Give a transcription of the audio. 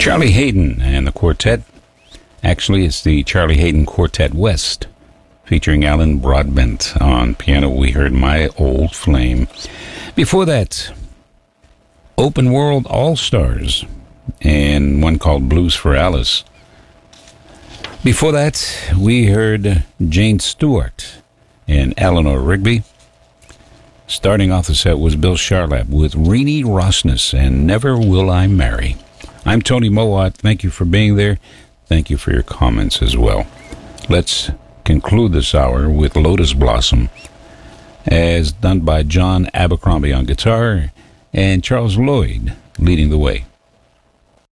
Charlie Haden and the quartet. Actually, it's the Charlie Haden Quartet West, featuring Alan Broadbent. On piano, we heard My Old Flame. Before that, Open World All-Stars, and one called Blues for Alice. Before that, we heard Jane Stewart and Eleanor Rigby. Starting off the set was Bill Charlap with Renee Rossness and Never Will I Marry. I'm Tony Mowat. Thank you for being there. Thank you for your comments as well. Let's conclude this hour with Lotus Blossom, as done by John Abercrombie on guitar and Charles Lloyd leading the way.